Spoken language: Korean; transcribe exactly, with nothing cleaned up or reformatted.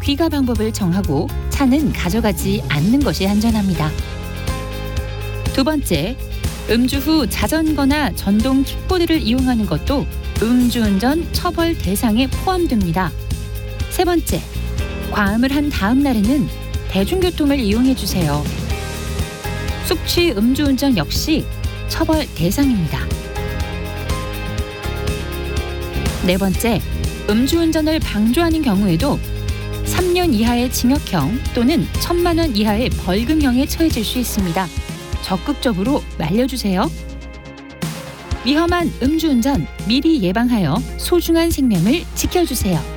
귀가 방법을 정하고 차는 가져가지 않는 것이 안전합니다. 두 번째, 음주 후 자전거나 전동 킥보드를 이용하는 것도 음주운전 처벌 대상에 포함됩니다. 세 번째, 과음을 한 다음 날에는 대중교통을 이용해 주세요. 숙취 음주운전 역시 처벌 대상입니다. 네 번째, 음주운전을 방조하는 경우에도 삼 년 이하의 징역형 또는 천만 원 이하의 벌금형에 처해질 수 있습니다. 적극적으로 말려주세요. 위험한 음주운전 미리 예방하여 소중한 생명을 지켜주세요.